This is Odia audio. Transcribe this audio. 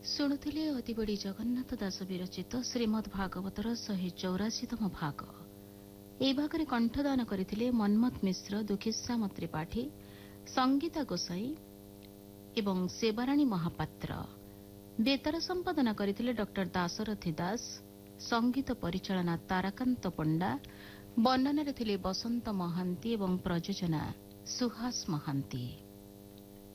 ଶୁଣୁଥିଲେ ଅତିବଡ଼ି ଜଗନ୍ନାଥ ଦାସ ବିରଚିତ ଶ୍ରୀମଦ୍ ଭାଗବତର 184ତମ ଭାଗ। ଏହି ଭାଗରେ କଣ୍ଠଦାନ କରିଥିଲେ ମନ୍ମଥ ମିଶ୍ର, ଦୁଃଖିସାମ ତ୍ରିପାଠୀ, ସଙ୍ଗୀତା ଗୋସାଇ ଏବଂ ସେବାରାଣୀ ମହାପାତ୍ର। ବେତାର ସମ୍ପାଦନା କରିଥିଲେ ଡକ୍ଟର ଦାଶରଥୀ ଦାସ, ସଙ୍ଗୀତ ପରିଚାଳନା ତାରାକାନ୍ତ ପଣ୍ଡା, ବର୍ଣ୍ଣନାରେ ଥିଲେ ବସନ୍ତ ମହାନ୍ତି ଏବଂ ପ୍ରଯୋଜନା ସୁହାସ ମହାନ୍ତି।